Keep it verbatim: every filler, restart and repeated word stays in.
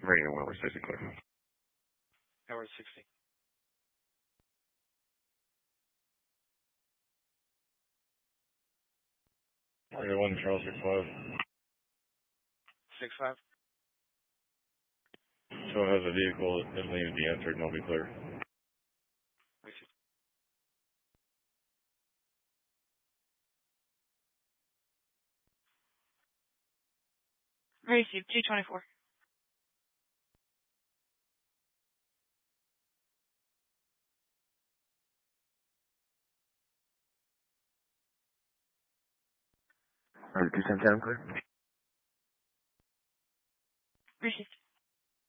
Radio Weller, sixty clear. Howard sixty. Radio one, Charles six five. Six five. Show has a vehicle that doesn't need to be entered and I'll be clear. Receive. Receive two twenty-four. Alright, two seven seven clear. Received.